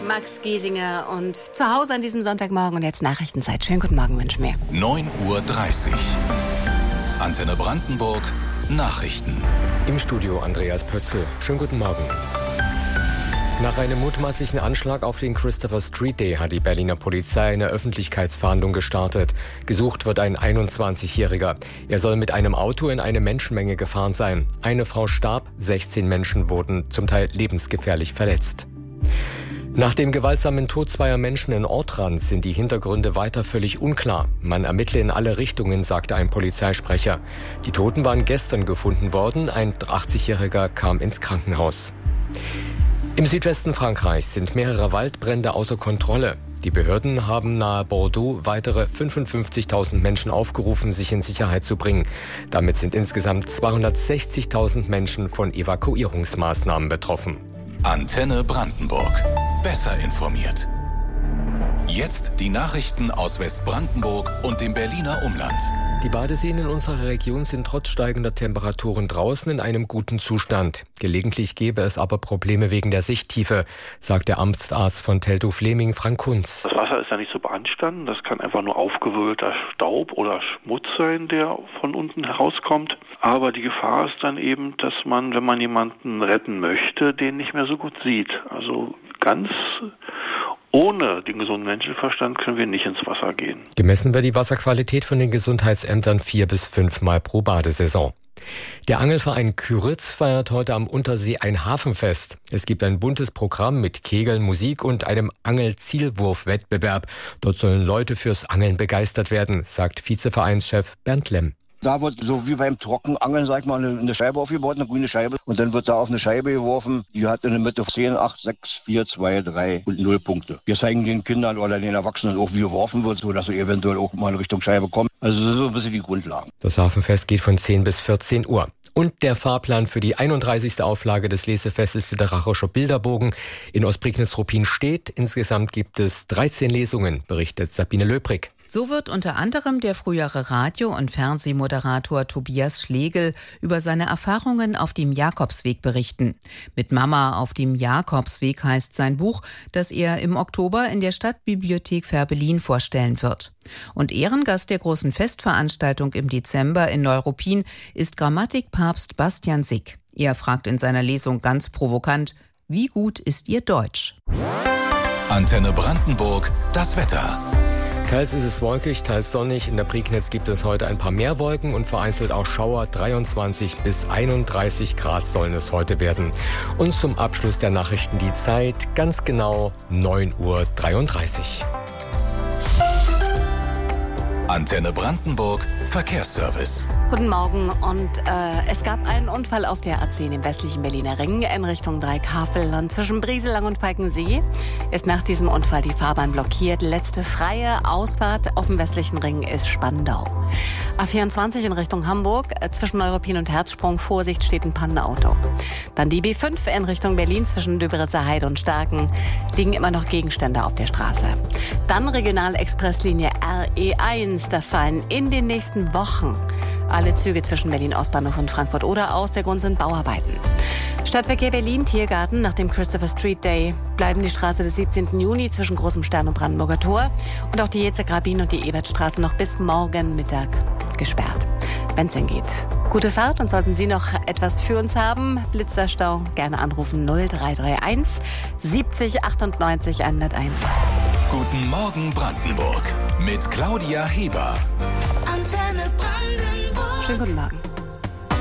Max Giesinger und zu Hause an diesem Sonntagmorgen und jetzt Nachrichtenzeit. Schönen guten Morgen wünschen wir. 9:30 Uhr. Antenne Brandenburg. Nachrichten. Im Studio Andreas Pötzl. Schönen guten Morgen. Nach einem mutmaßlichen Anschlag auf den Christopher Street Day hat die Berliner Polizei eine Öffentlichkeitsfahndung gestartet. Gesucht wird ein 21-Jähriger. Er soll mit einem Auto in eine Menschenmenge gefahren sein. Eine Frau starb, 16 Menschen wurden zum Teil lebensgefährlich verletzt. Nach dem gewaltsamen Tod zweier Menschen in Ortrans sind die Hintergründe weiter völlig unklar. Man ermittle in alle Richtungen, sagte ein Polizeisprecher. Die Toten waren gestern gefunden worden. Ein 80-Jähriger kam ins Krankenhaus. Im Südwesten Frankreichs sind mehrere Waldbrände außer Kontrolle. Die Behörden haben nahe Bordeaux weitere 55.000 Menschen aufgerufen, sich in Sicherheit zu bringen. Damit sind insgesamt 260.000 Menschen von Evakuierungsmaßnahmen betroffen. Antenne Brandenburg. Besser informiert. Jetzt die Nachrichten aus Westbrandenburg und dem Berliner Umland. Die Badeseen in unserer Region sind trotz steigender Temperaturen draußen in einem guten Zustand. Gelegentlich gäbe es aber Probleme wegen der Sichttiefe, sagt der Amtsarzt von Teltow-Fleming, Frank Kunz. Das Wasser ist ja nicht so beanstanden. Das kann einfach nur aufgewirbelter Staub oder Schmutz sein, der von unten herauskommt. Aber die Gefahr ist dann eben, dass man, wenn man jemanden retten möchte, den nicht mehr so gut sieht. Also ganz ohne den gesunden Menschenverstand können wir nicht ins Wasser gehen. Gemessen wird die Wasserqualität von den Gesundheitsämtern 4 bis 5 Mal pro Badesaison. Der Angelverein Kyritz feiert heute am Untersee ein Hafenfest. Es gibt ein buntes Programm mit Kegeln, Musik und einem Angelzielwurfwettbewerb. Dort sollen Leute fürs Angeln begeistert werden, sagt Vizevereinschef Bernd Lemm. Da wird so wie beim Trockenangeln, sag ich mal, eine Scheibe aufgebaut, eine grüne Scheibe. Und dann wird da auf eine Scheibe geworfen. Die hat in der Mitte 10, 8, 6, 4, 2, 3 und 0 Punkte. Wir zeigen den Kindern oder den Erwachsenen auch, wie geworfen wird, sodass sie eventuell auch mal in Richtung Scheibe kommen. Also so ein bisschen die Grundlagen. Das Hafenfest geht von 10 bis 14 Uhr. Und der Fahrplan für die 31. Auflage des Lesefestes Literarischer Bilderbogen in Ostprignitz-Ruppin steht. Insgesamt gibt es 13 Lesungen, berichtet Sabine Löbrig. So wird unter anderem der frühere Radio- und Fernsehmoderator Tobias Schlegel über seine Erfahrungen auf dem Jakobsweg berichten. Mit Mama auf dem Jakobsweg heißt sein Buch, das er im Oktober in der Stadtbibliothek Fährberlin vorstellen wird. Und Ehrengast der großen Festveranstaltung im Dezember in Neuruppin ist Grammatikpapst Bastian Sick. Er fragt in seiner Lesung ganz provokant: Wie gut ist Ihr Deutsch? Antenne Brandenburg, das Wetter. Teils ist es wolkig, teils sonnig. In der Prignitz gibt es heute ein paar mehr Wolken und vereinzelt auch Schauer. 23 bis 31 Grad sollen es heute werden. Und zum Abschluss der Nachrichten die Zeit, ganz genau 9:33 Uhr. Antenne Brandenburg, Verkehrsservice. Guten Morgen und es gab einen Unfall auf der A10 im westlichen Berliner Ring in Richtung Dreieckhavel und zwischen Brieselang und Falkensee ist nach diesem Unfall die Fahrbahn blockiert. Letzte freie Ausfahrt auf dem westlichen Ring ist Spandau. A24 in Richtung Hamburg, zwischen Neuruppin und Herzsprung, Vorsicht, steht ein Pannenauto. Dann die B5 in Richtung Berlin zwischen Döberitzer Heide und Starken, liegen immer noch Gegenstände auf der Straße. Dann Regionalexpresslinie RE1, da fallen in den nächsten Wochen alle Züge zwischen Berlin-Ostbahnhof und Frankfurt-Oder aus. Der Grund sind Bauarbeiten. Stadtverkehr Berlin, Tiergarten. Nach dem Christopher Street Day bleiben die Straße des 17. Juni zwischen Großem Stern und Brandenburger Tor und auch die Jezer-Grabin und die Ebertstraße noch bis morgen Mittag gesperrt. Wenn's denn geht. Gute Fahrt und sollten Sie noch etwas für uns haben, Blitzerstau, gerne anrufen 0331 70 98 101. Guten Morgen Brandenburg mit Claudia Heber. Schönen guten Morgen.